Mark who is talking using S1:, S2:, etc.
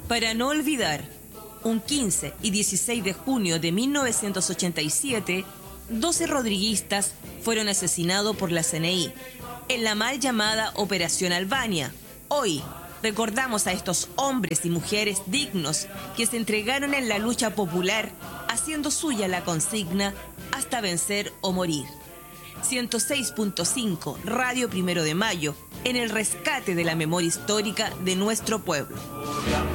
S1: Para no olvidar, un 15 y 16 de junio de 1987, 12 rodriguistas fueron asesinados por la CNI en la mal llamada Operación Albania. Hoy recordamos a estos hombres y mujeres dignos que se entregaron en la lucha popular, haciendo suya la consigna hasta vencer o morir. 106.5 Radio 1 de Mayo, en el rescate de la memoria histórica de nuestro pueblo.